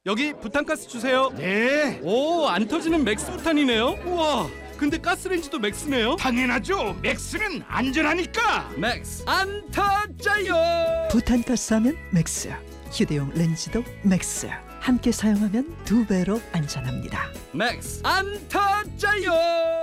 여기 부탄가스 주세요. 네, 오, 안 터지는 맥스 부탄이네요. 우와, 근데 가스레인지도 맥스네요. 당연하죠. 맥스는 안전하니까. 맥스 안 터져요. 부탄가스 하면 맥스, 휴대용 렌즈도 맥스. 함께 사용하면 2배로 안전합니다. 맥스 안 터져요.